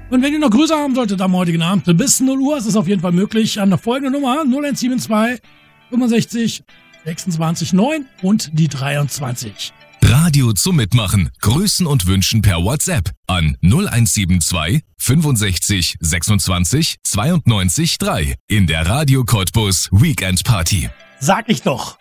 Und wenn ihr noch Grüße haben solltet am heutigen Abend, bis 0 Uhr, ist es auf jeden Fall möglich, an der folgenden Nummer 0172 65 26 9 und die 23. Radio zum Mitmachen. Grüßen und Wünschen per WhatsApp an 0172 65 26 92 3 in der Radio Cottbus Weekend Party. Sag ich doch.